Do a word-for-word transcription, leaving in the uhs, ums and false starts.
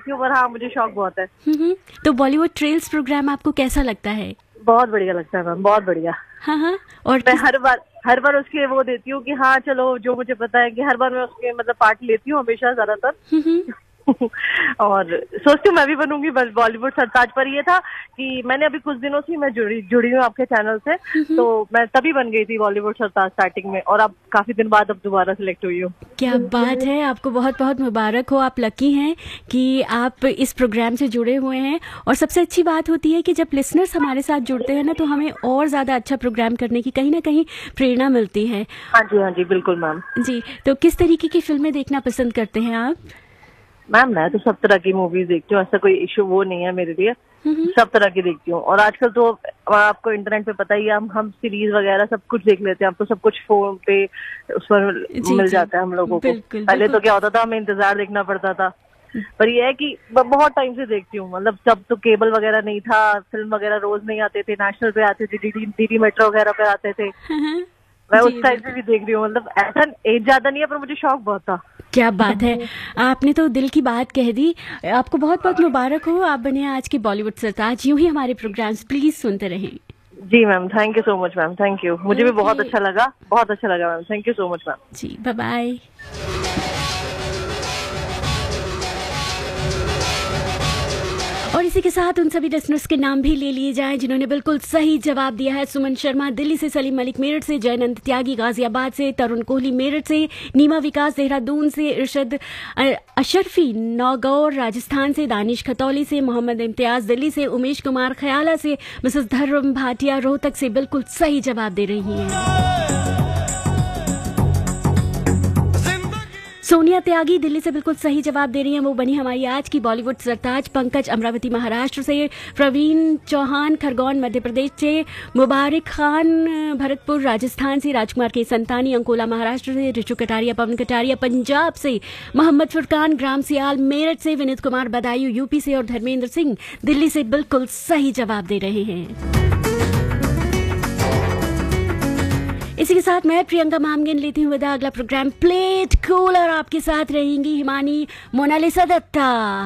देखती हूँ, पर हाँ मुझे शौक बहुत है। हम्म, तो बॉलीवुड ट्रेल्स प्रोग्राम आपको कैसा लगता है? बहुत बढ़िया लगता है मैम, बहुत बढ़िया। हाँ हाँ। और मैं किस... हर बार हर बार उसके वो देती हूँ कि हाँ चलो, जो मुझे पता है कि हर बार मैं उसके मतलब पार्ट लेती हूँ हमेशा, ज्यादातर। और सोचती हूँ मैं भी बनूंगी बॉलीवुड सरताज। पर ये था कि मैंने अभी कुछ दिनों से मैं जुड़ी जुड़ी हूँ आपके चैनल से, तो मैं तभी बन गई थी बॉलीवुड सरताज स्टार्टिंग में, और अब काफी दिन बाद अब दोबारा सिलेक्ट हुई हूँ। क्या बात है, आपको बहुत बहुत मुबारक हो। आप लकी हैं कि आप इस प्रोग्राम से जुड़े हुए हैं। और सबसे अच्छी बात होती है कि जब लिसनर्स हमारे साथ जुड़ते हैं ना, तो हमें और ज्यादा अच्छा प्रोग्राम करने की कहीं ना कहीं प्रेरणा मिलती है। हाँ जी, हाँ जी, बिल्कुल मैम जी। तो किस तरीके की फिल्में देखना पसंद करते हैं आप? मैम मैं तो सब तरह की मूवीज देखती हूँ, ऐसा कोई इशू वो नहीं है मेरे लिए। सब तरह की देखती हूँ, और आजकल तो आपको इंटरनेट पे पता ही है, हम हम सीरीज वगैरह सब कुछ देख लेते हैं। अब तो सब कुछ फोन पे उस पर मिल जाता है हम लोगों को। पहले तो क्या होता था, हमें इंतजार देखना पड़ता था। पर ये है कि बहुत टाइम से देखती हूँ, मतलब जब तो केबल वगैरह नहीं था, फिल्म वगैरह रोज नहीं आते थे, नेशनल पे आते थे, डीडी डीडी मेट्रो वगैरह पे आते थे। मैं उस टाइम से भी देख रही हूँ, मतलब ऐसा एज ज्यादा नहीं है, पर मुझे शौक बहुत था। क्या बात है, आपने तो दिल की बात कह दी। आपको बहुत बहुत मुबारक हो, आप बने आज की बॉलीवुड सरताज। यूं ही हमारे प्रोग्राम्स प्लीज सुनते रहें। जी ma'am, thank you so much ma'am, thank you. मुझे भी बहुत अच्छा लगा, बहुत अच्छा लगा ma'am, thank you so much ma'am. Ji, bye bye. और इसी के साथ उन सभी लिसनर्स के नाम भी ले लिए जाएं जिन्होंने बिल्कुल सही जवाब दिया है। सुमन शर्मा दिल्ली से, सलीम मलिक मेरठ से, जयनंद त्यागी गाजियाबाद से, तरुण कोहली मेरठ से, नीमा विकास देहरादून से, इरशद अशरफी नौगौर राजस्थान से, दानिश खतौली से, मोहम्मद इम्तियाज दिल्ली से, उमेश कुमार खयाला से, मिसेस धर्म भाटिया रोहतक से बिल्कुल सही जवाब दे रही हैं। सोनिया त्यागी दिल्ली से बिल्कुल सही जवाब दे रही हैं, वो बनी हमारी आज की बॉलीवुड सरताज। पंकज अमरावती महाराष्ट्र से, प्रवीण चौहान खरगोन मध्य प्रदेश से, मुबारक खान भरतपुर राजस्थान से, राजकुमार के संतानी अंकोला महाराष्ट्र से, रिचु कटारिया पवन कटारिया पंजाब से, मोहम्मद फुरकान ग्राम सियाल मेरठ से, विनीत कुमार बदायूं यूपी से और धर्मेंद्र सिंह दिल्ली से बिल्कुल सही जवाब दे रहे हैं। इसी के साथ मैं प्रियंका मामगिन लेती हूँ विदा। अगला प्रोग्राम प्लेट कूलर आपके साथ रहेंगी हिमानी मोनालिसा दत्ता।